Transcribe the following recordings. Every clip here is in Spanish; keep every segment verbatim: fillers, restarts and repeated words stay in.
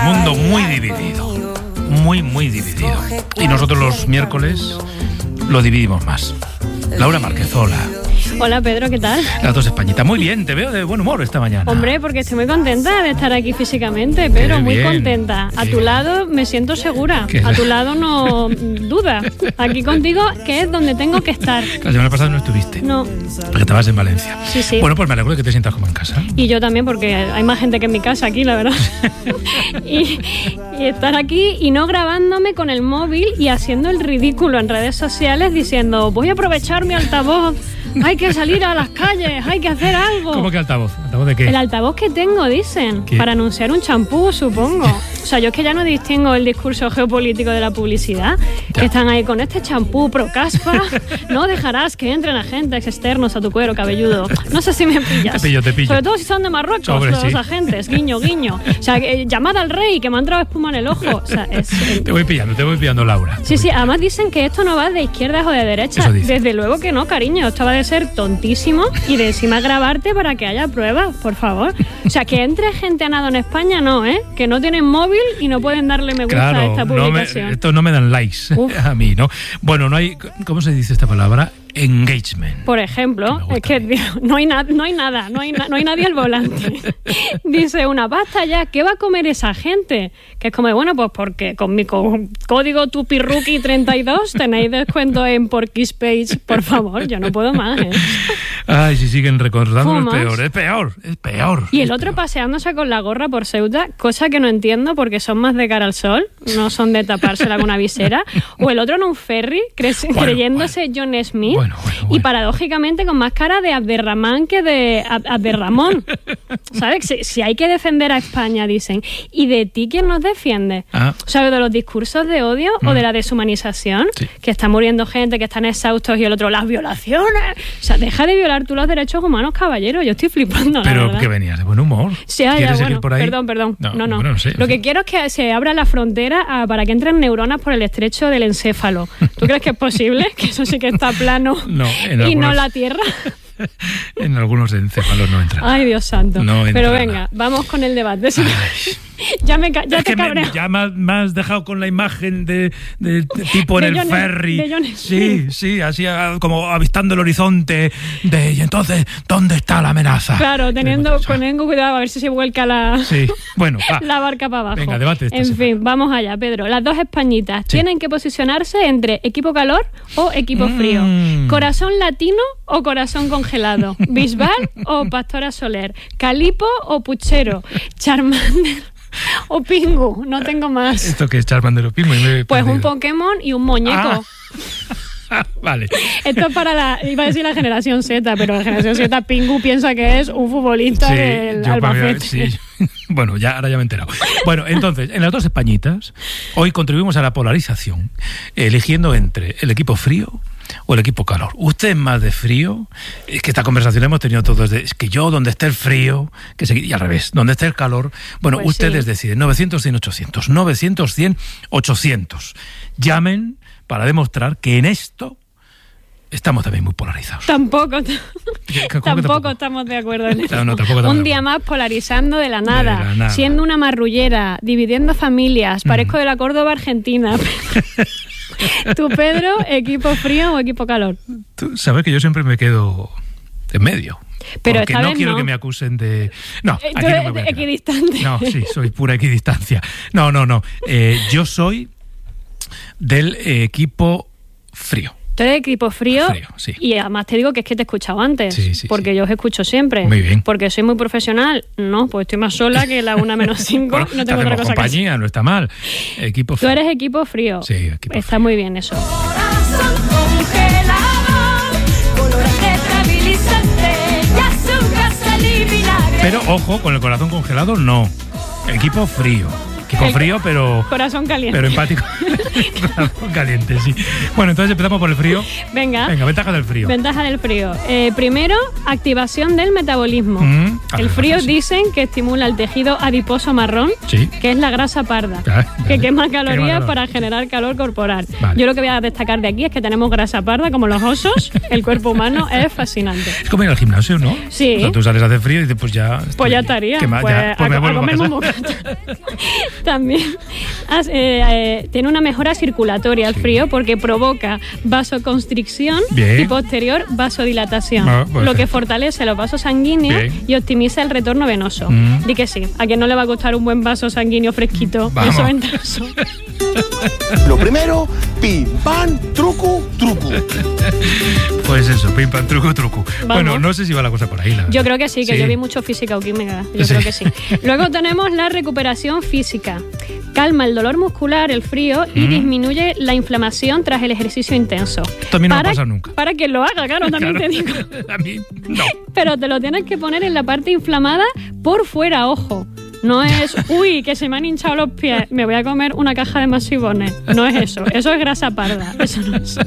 mundo muy dividido. Muy, muy dividido. Y nosotros los miércoles lo dividimos más. Laura Márquez, hola. Hola Pedro, ¿qué tal? Las dos Españitas. Muy bien, te veo de buen humor esta mañana. Hombre, porque estoy muy contenta de estar aquí físicamente, pero Qué muy bien, contenta. A qué tu bien. lado me siento segura. Qué A tu la- lado no duda. Aquí contigo, que es donde tengo que estar. La semana pasada no estuviste. No. Porque estabas en Valencia. Sí, sí. Bueno, pues me alegro de que te sientas como en casa. Y yo también, porque hay más gente que en mi casa aquí, la verdad. y, y estar aquí y no grabándome con el móvil y haciendo el ridículo en redes sociales diciendo, voy a aprovechar mi altavoz, hay que salir a las calles, hay que hacer algo. ¿Cómo que altavoz? ¿Altavoz de qué? El altavoz que tengo, dicen, ¿Qué? para anunciar un champú, supongo. O sea, yo es que ya no distingo el discurso geopolítico de la publicidad, Ya. que están ahí con este champú pro caspa, no dejarás que entren agentes externos a tu cuero cabelludo. No sé si me pillas. Te pillo, te pillo. Sobre todo si son de Marruecos, Sobre, los sí. agentes, guiño, guiño. O sea, que, eh, llamada al rey, que me ha entrado espuma en el ojo. O sea, es... eh, Te voy pillando, te voy pillando, Laura. Sí, sí, además dicen que esto no va de izquierdas o de derechas. Eso dicen. Desde luego que no, cariño. Esto va de ser tontísimo y de encima grabarte para que haya pruebas, por favor. O sea, que entre gente a nado en España, no, ¿eh? Que no tienen móvil y no pueden darle me gusta a Claro, esta no me, publicación. estos no me dan likes Uf. a mí, ¿no? Bueno, no hay, ¿cómo se dice esta palabra? Engagement. Por ejemplo, Que me gusta es que a mí. tío, no, hay na- no hay nada, no hay, na- no hay nadie al volante. Dice una, basta ya, ¿qué va a comer esa gente? Que es como, bueno, pues porque con mi co- código Tupirruki treinta y dos tenéis descuento en Porky's Page, por favor, yo no puedo más, ¿eh? Ay, si siguen recordando es ¿Fumas? peor, es peor, es peor. Y el es otro peor. paseándose con la gorra por Ceuta, cosa que no entiendo porque son más de cara al sol, no son de tapársela con una visera. O el otro en un ferry, cre- Bueno, creyéndose John Smith. Bueno, bueno, Y bueno. paradójicamente con más cara de Abderramán que de Ab- Abderramón. ¿Sabes? Si, si hay que defender a España, dicen. ¿Y de ti quién nos defiende? Ah. ¿Sabes? De los discursos de odio o de la deshumanización, Sí. que está muriendo gente, que están exhaustos y el otro, las violaciones. O sea, deja de violar tú los derechos humanos, caballero. Yo estoy flipando, la Pero verdad. que venías de buen humor. Sí, ah, ya, ¿Quieres bueno, seguir por ahí? perdón, perdón. No, no. bueno, sé, Lo sé. que quiero es que se abra la frontera a- para que entren neuronas por el estrecho del encéfalo. ¿Tú crees que es posible? Que eso sí que está plano No, en y no algunos- la Tierra. En algunos encéfalos no entra. Ay, Dios santo. No entra Pero nada. venga, vamos con el debate. Sí. Ay. ya me, ca- ya Es te que me, cabreo. ya me, has- me has dejado con la imagen de, de tipo en De el John- ferry. de John sí, sí, así ah, como avistando el horizonte. De, y entonces, ¿dónde está la amenaza? Claro, teniendo, O sea, teniendo cuidado a ver si se vuelca la, Sí, bueno, va. la barca para abajo. Venga, debate esta En semana. fin, vamos allá, Pedro. Las dos españitas Sí. tienen que posicionarse entre equipo calor o equipo Mm. frío. Corazón latino o corazón congelado. Bisbal o Pastora Soler. Calipo o Puchero. Charmander o Pingu. No tengo más. ¿Esto que es Charmander o Pingu? Y me he Pues un perdido. Pokémon y un muñeco. Ah, vale. Esto es para la, iba a decir la generación Z, pero la generación Z Pingu piensa que es un futbolista del yo para mí- Albacete. sí. Bueno, ya, ahora ya me he enterado. Bueno, entonces, en las dos Españitas, hoy contribuimos a la polarización, eligiendo entre el equipo frío o el equipo calor. Usted es más de frío, es que esta conversación la hemos tenido todos, de, es que yo donde esté el frío, que se, y al revés, donde esté el calor, bueno, Pues ustedes sí. deciden, novecientos, cien, ochocientos, novecientos, cien, ochocientos. Llamen para demostrar que en esto estamos también muy polarizados. Tampoco, ¿Qué- qué- cómo que tampoco tampoco? estamos de acuerdo en eso. No, no, tampoco estamos Un de día acuerdo. más polarizando de la nada, De la nada. siendo una marrullera, dividiendo familias. Parezco de la Córdoba Argentina. Tú, Pedro, equipo frío o equipo calor. Tú sabes que yo siempre me quedo en medio. Pero porque esta no vez quiero no. que me acusen de... No, Eh, aquí tú no eres me voy a quedar. equidistante. No, sí, soy pura equidistancia. No, no, no. Eh, yo soy del eh, equipo frío. Tú eres equipo frío, Frío, sí. y además te digo que es que te he escuchado antes, Sí, sí, porque sí. yo os escucho siempre. Muy bien. Porque soy muy profesional. No, pues estoy más sola que la una menos cinco. Bueno, no te tengo otra hacemos cosa que hacer. compañía, no está mal. Equipo Tú frío. eres equipo frío. Sí, equipo Está frío. muy bien eso. Corazón congelado, colorante estabilizante y azúcar, sal y vinagre. Pero ojo, con el corazón congelado, no. Equipo frío. Equipo El- frío, pero... Corazón caliente. Pero empático. Corazón caliente, sí. Bueno, entonces empezamos por el frío. Venga. Venga, ventaja del frío. Ventaja del frío. Eh, primero, activación del metabolismo. Mm. El frío dicen que estimula el tejido adiposo marrón, sí. que es la grasa parda, Vale, que vale. quema calorías Quema calor. para generar calor corporal. Vale. Yo lo que voy a destacar de aquí es que tenemos grasa parda como los osos. El cuerpo humano es fascinante. Es como ir al gimnasio, ¿no? Sí. O sea, tú sales a hacer frío y dices, pues ya... Pues estoy- ya estaría. ¿qué más? Pues Ya, pues a, me a vuelvo comerme un casa. bocata. También has- eh, eh, tiene una mejora circulatoria el frío porque provoca vasoconstricción Bien. y posterior vasodilatación, Ah, pues lo sí. que fortalece los vasos sanguíneos Bien. y optimiza el retorno venoso. Mm. Di que sí, a quien no le va a gustar un buen vaso sanguíneo fresquito. Vamos. Eso entra eso. Lo primero, pim, pam, truco, truco. Pues eso, pim, pam, truco, truco. Vamos. Bueno, no sé si va la cosa por ahí, la verdad. Yo creo que sí, que Sí. yo vi mucho física o química. Yo Sí. creo que sí. Luego tenemos la recuperación física. Calma el dolor muscular, el frío y Mm. disminuye la inflamación tras el ejercicio intenso. Esto a mí no me para, pasa nunca. Para que lo haga, claro, también Claro. te digo. A mí, no. Pero te lo tienes que poner en la parte inflamada por fuera, ojo. No es, uy, que se me han hinchado los pies, me voy a comer una caja de masivones. No es eso, eso es grasa parda. Eso no es.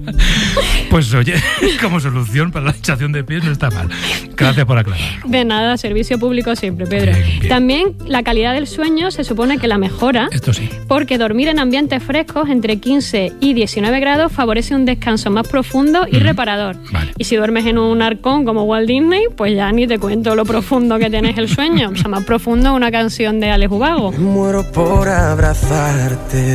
Pues oye, como solución para la hinchación de pies no está mal. Gracias por aclararlo. De nada, servicio público siempre, Pedro. Bien, bien. También la calidad del sueño se supone que la mejora. Esto sí. Porque dormir en ambientes frescos entre quince y diecinueve grados favorece un descanso más profundo y Mm. reparador. Vale. Y si duermes en un arcón como Walt Disney, pues ya ni te cuento lo profundo que tienes el sueño. O sea, más profundo una canción de Alex Ubago. Muero por abrazarte,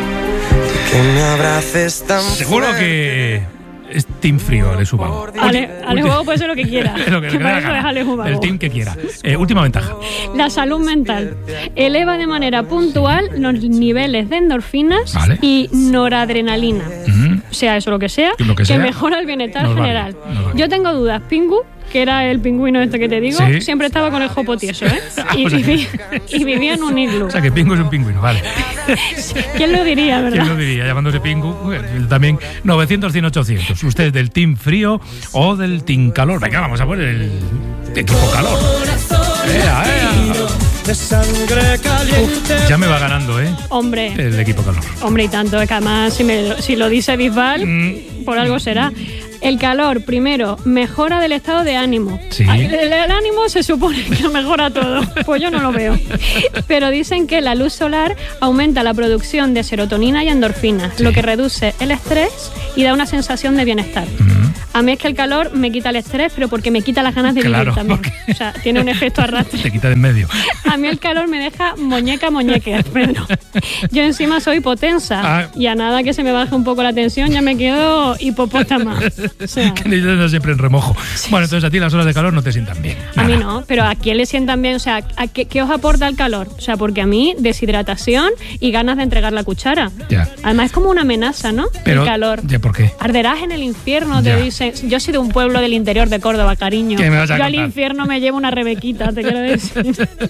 que me abraces tan Seguro fuerte. que es Team Frío, Alex Ubago. Ale, Alex Ubago puede ser lo que quiera. Es lo que, que le dé la para eso gana. es Alex Ubago. El team que quiera. Eh, última ventaja. La salud mental. Eleva de manera puntual los niveles de endorfinas Vale. y noradrenalina. Mm. Sea eso lo que sea, Lo que sea, mejora el bienestar nos vale, general. nos vale. Yo tengo dudas. Pingu, que era el pingüino este que te digo, Sí. siempre estaba con el jopo tieso, ¿eh? Y, O sea que- vivía, y vivía en un iglú. O sea, que Pingu es un pingüino, vale. ¿Quién lo diría, ¿Quién verdad? lo diría? Llamándose Pingu. Bueno, también novecientos, cien, ochocientos. ¿Usted es del Team Frío o del Team Calor? Venga, vamos a poner el equipo Calor. Ea, ea. De sangre caliente. Ya me va ganando, ¿eh? Hombre, El equipo Calor. hombre y tanto, es que además si, me- si lo dice Bisbal, Mm. por algo será. El calor, primero, mejora del estado de ánimo. Sí. Ah, El, el ánimo se supone que mejora todo. Pues yo no lo veo. Pero dicen que la luz solar aumenta la producción de serotonina y endorfinas, Sí. lo que reduce el estrés y da una sensación de bienestar. Mm. A mí es que el calor me quita el estrés, pero porque me quita las ganas de Claro, vivir también. porque- O sea, tiene un efecto arrastre. Te quita de en medio. A mí el calor me deja muñeca muñeque, Pedro. Yo encima soy hipotensa Ah. y a nada que se me baje un poco la tensión ya me quedo hipopótama. O sea, Que necesitas siempre en remojo. Bueno, entonces a ti las horas de calor no te sientan bien. a mí Nada. no, pero ¿a quién le sientan bien? O sea, ¿a qué, qué os aporta el calor? O sea, porque a mí deshidratación y ganas de entregar la cuchara. Ya. Además es como una amenaza, ¿no? Pero, el calor. ¿ya por qué? Arderás en el infierno, Ya. te dicen. Yo soy de un pueblo del interior de Córdoba, cariño. ¿Qué me vas a Yo al contar? infierno me llevo una rebequita, te quiero decir.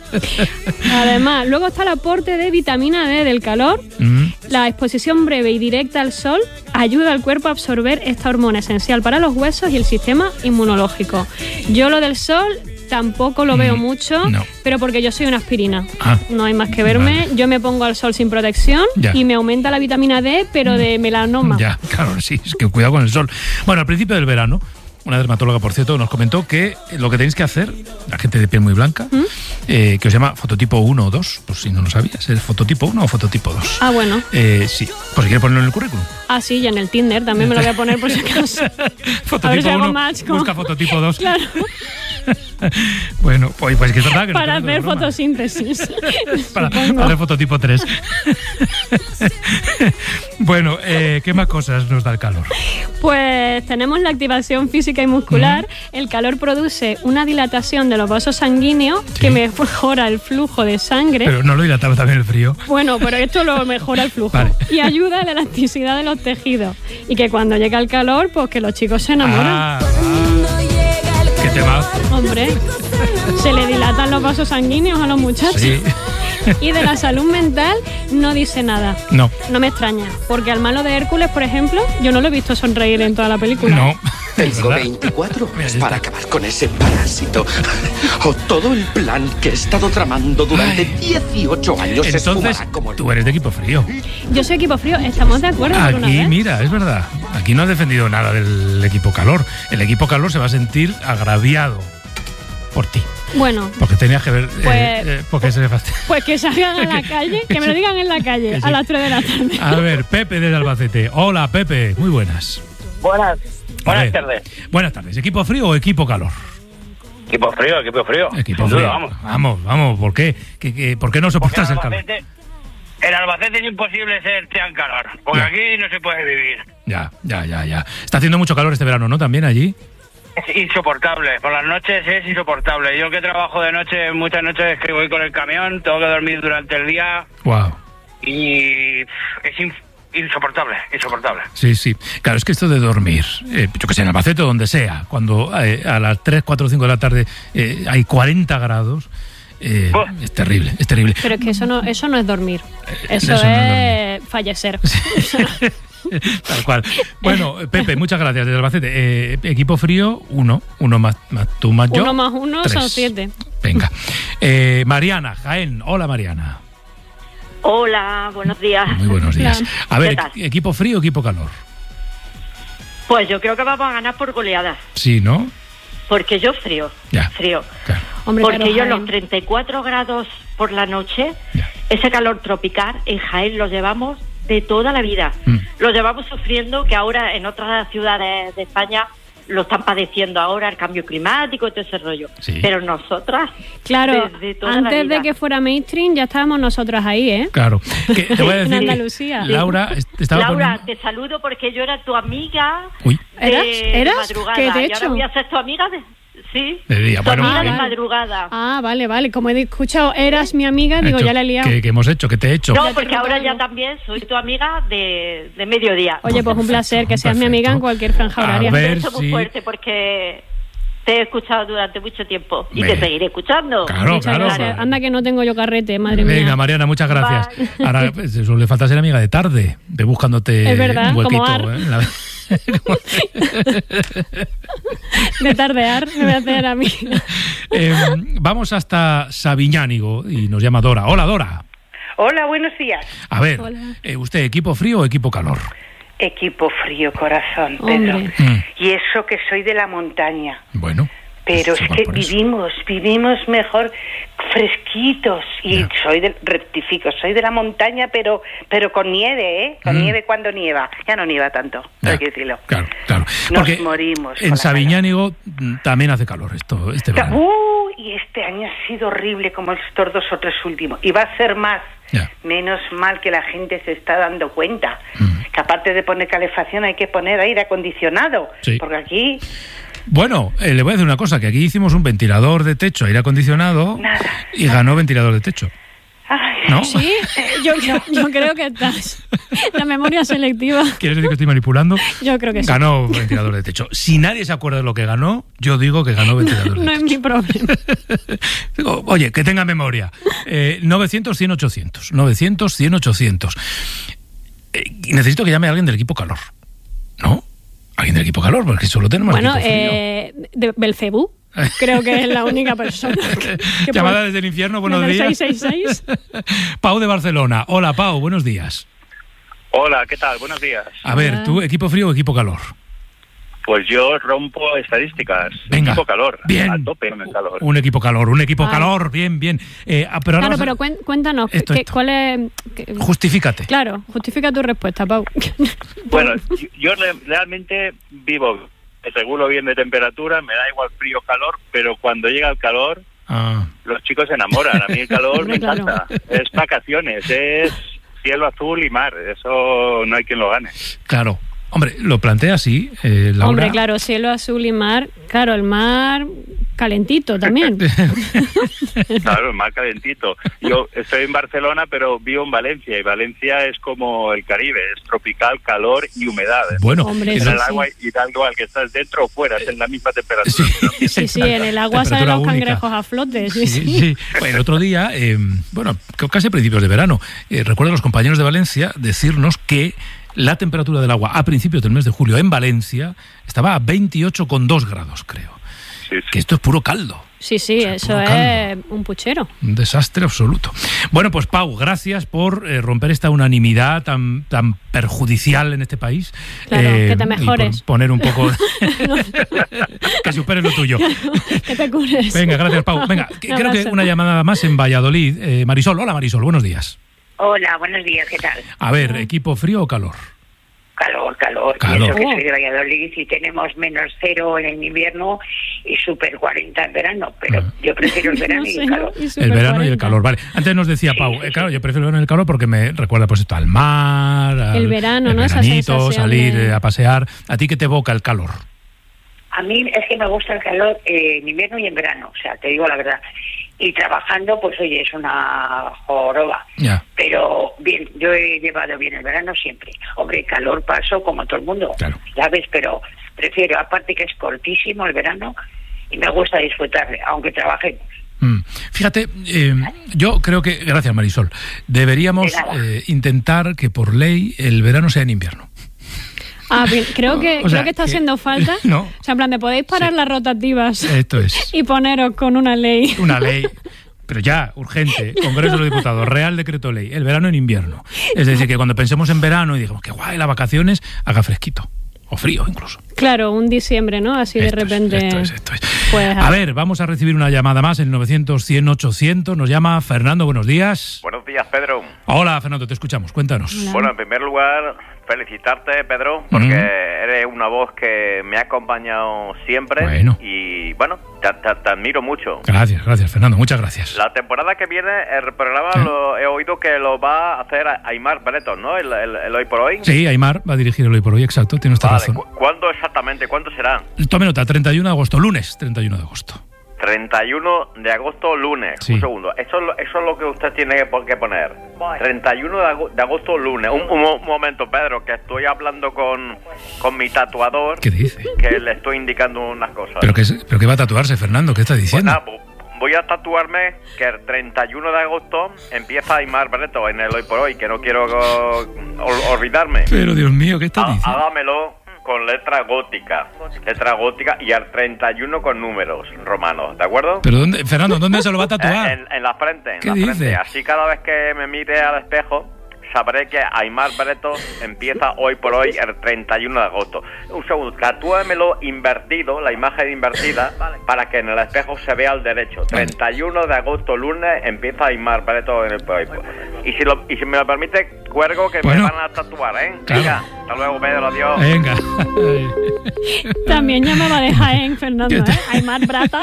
Además, luego está el aporte de vitamina D del calor. Mm. La exposición breve y directa al sol ayuda al cuerpo a absorber esta hormona esencial para los huesos y el sistema inmunológico. Yo lo del sol tampoco lo veo Mm, mucho, no. pero porque yo soy una aspirina. Ah. No hay más que verme. Vale. Yo me pongo al sol sin protección Ya. y me aumenta la vitamina D, pero de melanoma. Ya, claro, sí, es que cuidado con el sol. Bueno, al principio del verano, una dermatóloga, por cierto, nos comentó que lo que tenéis que hacer, la gente de piel muy blanca, ¿Mm? eh, que os llama fototipo uno o dos, por si no lo sabías, ¿es fototipo uno o fototipo dos? Ah, bueno. Eh, sí, por si quieres ponerlo en el currículum. Ah, sí, y en el Tinder también me lo voy a poner por si acaso. Fototipo A ver si hago uno, match con- busca fototipo dos. Claro, Bueno, pues, pues que es verdad que no para te lo digo hacer de broma. fotosíntesis. Para, supongo. para hacer fototipo tres. Bueno, eh, ¿qué más cosas nos da el calor? Pues tenemos la activación física y muscular. El calor produce una dilatación de los vasos sanguíneos Sí. que mejora el flujo de sangre. Pero no lo dilataba también el frío. Bueno, pero esto lo mejora el flujo. Vale. Y ayuda a la elasticidad de los tejidos. Y que cuando llega el calor, pues que los chicos se enamoran. Ah, ah, qué tema. Hombre, se le dilatan los vasos sanguíneos a los muchachos. Sí. Y de la salud mental no dice nada. No, No me extraña, porque al malo de Hércules, por ejemplo, yo no lo he visto sonreír en toda la película. no. Tengo ¿Verdad? veinticuatro Mira, ya para está. acabar con ese parásito. O todo el plan que he estado tramando durante dieciocho años se Entonces, esfumará como el... tú eres de equipo frío. Yo soy equipo frío, estamos de acuerdo por una Aquí, vez. mira, es verdad. Aquí no has defendido nada del equipo calor. El equipo calor se va a sentir agraviado. por ti. Bueno, Porque tenías que ver... Pues- eh, eh, porque se me fastidia. pues que salgan a la calle, que me lo digan en la calle, Que sí. a las tres de la tarde. A ver, Pepe desde Albacete. Hola, Pepe. Muy buenas. Buenas, A buenas ver, tardes. Buenas tardes. ¿Equipo frío o equipo calor? Equipo frío, equipo frío. Equipo Sin frío. duda, vamos. Vamos, vamos. ¿Por qué? ¿Qué, qué- por qué no Porque soportas en el calor? Albacete, en Albacete es imposible ser tan calor, porque Ya. aquí no se puede vivir. Ya, ya, ya, ya. Está haciendo mucho calor este verano, ¿no? También allí. Es insoportable, por las noches es insoportable. Yo que trabajo de noche, muchas noches que voy con el camión, tengo que dormir durante el día Wow. y pff, es in- insoportable, insoportable. Sí, sí. Claro, es que esto de dormir, eh, yo que sé, en Albacete o donde sea, cuando eh, a las tres, cuatro, cinco de la tarde eh, hay cuarenta grados, eh, Buah. es terrible, es terrible. Pero es que eso no, eso no es dormir. Eso, eso no es es fallecer. Tal cual. Bueno, Pepe, muchas gracias desde Albacete. Eh, equipo frío, uno. Uno más, más tú más yo. Uno más uno tres. son siete. Venga. Eh, Mariana, Jaén. Hola, Mariana. Hola, buenos días. Muy buenos días. Hola. A ver, ¿Qué tal? equ- equipo frío o equipo calor. Pues yo creo que vamos a ganar por goleadas, Sí, ¿no? porque yo frío, Ya. frío. Claro. Hombre, Porque claro, yo Jaén. los treinta y cuatro grados por la noche, Ya. ese calor tropical, en Jaén lo llevamos de toda la vida. Mm. Lo llevamos sufriendo, que ahora en otras ciudades de España lo están padeciendo ahora, el cambio climático y todo ese rollo. Sí. Pero nosotras, Claro, desde toda la antes de vida. que fuera mainstream ya estábamos nosotras ahí, ¿eh? Claro. Que te voy a En decir que Andalucía. Laura est- estaba Laura, poniendo- te saludo porque yo era tu amiga Uy, de, ¿Eras? de ¿Eras? madrugada. ¿Qué te he y ahora hecho? voy a ser tu amiga de... Sí, de día. tu Bueno, amiga que- de vale. madrugada. Ah, vale, vale. Como he escuchado, eras mi amiga, digo, hecho- ya la he liado. ¿Qué, qué hemos hecho? ¿Qué te he hecho? No, Ya te porque he ahora notado. ya también soy tu amiga de, de mediodía. Oye, pues un placer que seas mi amiga en cualquier franja A horaria. ver. Un beso muy sí. fuerte porque te he escuchado durante mucho tiempo y Me- te seguiré escuchando. Claro, Muchas claro. gracias. Anda que no tengo yo carrete, madre mía. Venga, Mariana, muchas gracias. Bye. Ahora, pues, eso le falta ser amiga de tarde, de buscándote Es verdad, un huequito. como Ar. ¿eh? La- De tardear, me voy a hacer a mí. Eh, vamos hasta Sabiñánigo y nos llama Dora. Hola, Dora. Hola, buenos días. A ver, Hola. eh, ¿usted equipo frío o equipo calor? Equipo frío, corazón, Pedro. Hombre. Mm, Y eso que soy de la montaña. bueno. Pero se es va que por eso. vivimos, vivimos mejor fresquitos. Y Ya. soy de, rectifico, soy de la montaña, pero pero con nieve, ¿eh? Con Mm. nieve cuando nieva. Ya no nieva tanto, Ya, hay que decirlo. Claro, claro. Nos Porque morimos con en la Sabiñánigo mm, también hace calor esto, este verano. Uh, y este año ha sido horrible como estos dos o tres últimos. Y va a ser más. Ya. Menos mal que la gente se está dando cuenta. Mm. Que aparte de poner calefacción hay que poner aire acondicionado. Sí. Porque aquí Bueno, eh, le voy a decir una cosa, que aquí hicimos un ventilador de techo, aire acondicionado, Nada. y ganó ventilador de techo. Ay, ¿No? Sí, yo, yo, yo creo que estás. La memoria selectiva, ¿Quieres decir que estoy manipulando? yo creo que sí. Ganó ventilador de techo. Si nadie se acuerda de lo que ganó, yo digo que ganó ventilador de No es techo. mi problema. Digo, oye, que tenga memoria. Eh, novecientos, cien, ochocientos. novecientos, cien, ochocientos. Eh, y necesito que llame a alguien del equipo calor. ¿No? Alguien del equipo calor, porque solo tenemos Bueno, equipo frío. eh, de Belcebú, creo que es la única persona. Que, que Llamada puede- desde el infierno, buenos desde el días. seis seis seis. Pau de Barcelona. Hola, Pau, buenos días. Hola, ¿qué tal? Buenos días. A ver, Hola. ¿tú equipo frío o equipo calor? Pues yo rompo estadísticas. Venga. Equipo calor. Bien. A tope con el calor. Un equipo calor, un equipo Ay. calor, bien, bien. Eh, ah, pero ahora Claro, vas a- pero cuen- cuéntanos, Esto, ¿qué- esto. ¿cuál es...? qué- Justifícate. Claro, justifica tu respuesta, Pau. Bueno, yo, yo re- realmente vivo, me regulo bien de temperatura, me da igual frío o calor, pero cuando llega el calor, Ah, los chicos se enamoran. A mí el calor me Hombre, claro. encanta. Es vacaciones, es cielo azul y mar. Eso no hay quien lo gane. claro. Hombre, lo plantea así, eh, Laura. Hombre, claro, cielo azul y mar. Claro, el mar calentito también. Claro, el mar calentito. Yo estoy en Barcelona, pero vivo en Valencia, y Valencia es como el Caribe, es tropical, calor y humedad. Bueno, Hombre, Y es sí, el la- agua y da igual que estás dentro o fuera, es en la misma temperatura. Sí, Sí, sí, en el agua salen temperatura los única. cangrejos a flote. Sí, Sí, sí. sí. Bueno, el otro día, eh, bueno, c- casi a principios de verano, eh, recuerdo a los compañeros de Valencia decirnos que la temperatura del agua a principios del mes de julio en Valencia estaba a veintiocho coma dos grados, creo. sí, sí. Que esto es puro caldo. Sí, sí, O sea, eso puro es caldo. un puchero. Un desastre absoluto. Bueno, pues Pau, gracias por eh, romper esta unanimidad tan, tan perjudicial en este país. Claro, Eh, que te y por mejores. poner un poco... que superes lo tuyo. Que te cures. Venga, gracias, Pau. Venga, que- Un creo que abrazo. una llamada más en Valladolid. Eh, Marisol, hola Marisol, buenos días. Hola, buenos días, ¿qué tal? A ver, ¿equipo frío o calor? Calor, calor. Calor. Y eso que Oh. soy de Valladolid y tenemos menos cero en invierno y super cuarenta en verano, pero Ah. yo prefiero el verano No y sé, el calor. y El super verano y el cuarenta. calor, vale. Antes nos decía Sí, Pau, sí, eh, sí. claro, yo prefiero el verano y el calor porque me recuerda pues esto al mar, al El verano, el ¿no? Esa veranito, sensación salir de- eh, a pasear. ¿A ti qué te evoca el calor? A mí es que me gusta el calor eh, en invierno y en verano, o sea, te digo la verdad. Y trabajando, pues oye, es una joroba. Ya. Pero bien, yo he llevado bien el verano siempre. Hombre, calor paso como todo el mundo, Claro. ¿sabes? Pero prefiero, aparte que es cortísimo el verano y me gusta disfrutarle, aunque trabajemos. Mm. Fíjate, eh, yo creo que, gracias Marisol, deberíamos De nada. eh, intentar que por ley el verano sea en invierno. Ah, bien, creo que, O sea, creo que está que- haciendo falta. No. O sea, en plan, de podéis parar Sí. las rotativas Esto es y poneros con una ley. una ley, pero ya, urgente, Congreso de los Diputados, Real Decreto Ley, el verano en invierno. Es decir, que cuando pensemos en verano y digamos que guay, las vacaciones, haga fresquito. O frío incluso. Claro, un diciembre, ¿no? Así de Esto es, repente. esto es, esto es. Pues, A ver, vamos a recibir una llamada más, el novecientos cien ochocientos. Nos llama Fernando, buenos días. Buenos días, Pedro. Hola, Fernando, te escuchamos, cuéntanos. Hola. Bueno, en primer lugar, felicitarte, Pedro, porque Ujú. eres una voz que me ha acompañado siempre. Bueno. Y bueno, te, te- te admiro mucho. Gracias, gracias, Fernando, muchas gracias. La temporada que viene, el programa ¿Eh? lo he oído que lo va a hacer Aimar Breton, ¿no? El, el- el Hoy por Hoy. Sí, Aimar va a dirigir el Hoy por Hoy, exacto, tiene usted Vale, razón. ¿cu- ¿cuándo exactamente? ¿Cuándo será? Tome nota, treinta y uno de agosto, lunes treinta y uno de agosto. treinta y uno de agosto, lunes. Sí. Un segundo. Eso, es lo- eso es lo que usted tiene que, que poner. treinta y uno de ago- de agosto, lunes. Un, un mo- momento, Pedro, que estoy hablando con, con mi tatuador. ¿Qué dice? Que le estoy indicando unas cosas. ¿Pero qué, es- ¿Pero qué va a tatuarse, Fernando? ¿Qué está Pues diciendo? nada, vo- voy a tatuarme que el treinta y uno de agosto empieza Aimar Breton en el Hoy por Hoy, que no quiero oh, ol- olvidarme. Pero Dios mío, ¿qué está Há- diciendo? Hágamelo con letra gótica. Letra gótica y al treinta y uno con números romanos, ¿de acuerdo? ¿Pero dónde, Fernando, dónde se lo va a tatuar? Eh, en, en la frente, en ¿Qué la dice? frente. Así cada vez que me mire al espejo, sabré que Aimar Breton empieza hoy por hoy el treinta y uno de agosto. Un segundo, tatúamelo invertido, la imagen invertida, para que en el espejo se vea al derecho. treinta y uno de agosto, lunes, empieza Aimar Breton en el hoy. Y si, lo, y si me lo permite, cuelgo que Bueno. me van a tatuar, ¿eh? Claro. Venga, hasta luego, Pedro, adiós. Venga. También llamaba de Jaén, Fernando, ¿Qué ¿eh? tal? Aimar Brata.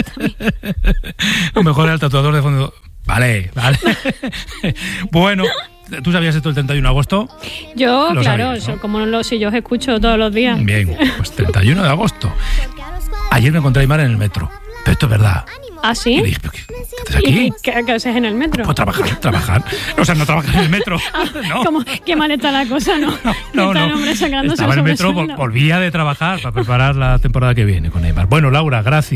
Lo mejor era el tatuador de fondo. Vale, vale. Bueno, ¿tú sabías esto el treinta y uno de agosto? Yo, Lo claro, sabías, ¿no? yo, como no lo sé, yo os escucho todos los días. Bien, pues treinta y uno de agosto. Ayer me encontré a Aimar en el metro. Pero esto es verdad. ¿Ah, Y sí? dije, ¿pero ¿qué, qué haces ¿Y aquí? qué, qué haces en el metro? Pues trabajar, trabajar. O sea, no trabajar en el metro. No. ¿Cómo? Qué mal está la cosa, ¿no? No, Está no. el hombre sacándose Estaba en el el metro, vol- sobresueldo. volvía de trabajar para preparar la temporada que viene con Aimar. Bueno, Laura, gracias.